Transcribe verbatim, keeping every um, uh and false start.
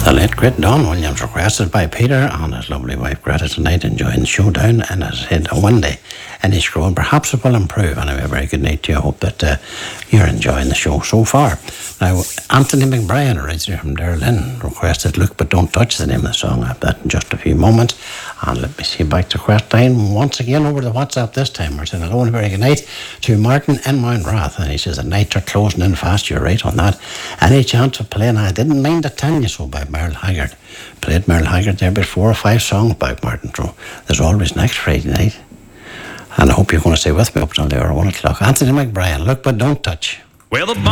The late great Don Williams, requested by Peter and his lovely wife Greta tonight, enjoying the showdown, and as I said, one day Innish growing, perhaps it will improve. Anyway, a very good night to you. I hope that uh, you're enjoying the show so far. Now, Anthony McBrien, originally from Derlin, requested Look But Don't Touch, the name of the song. I have that in just a few moments. And let me see, back to request line once again over the WhatsApp this time. We're saying hello and a very good night to Martin in Mount Rath. And he says, the nights are closing in fast. You're right on that. Any chance of playing I Didn't Mind It Telling You So by Merle Haggard? Played Merle Haggard there about four or five songs by Martin. So there's always next Friday night. And I hope you're going to stay with me up until the hour one o'clock. Anthony McBrien, Look But Don't Touch. Well, the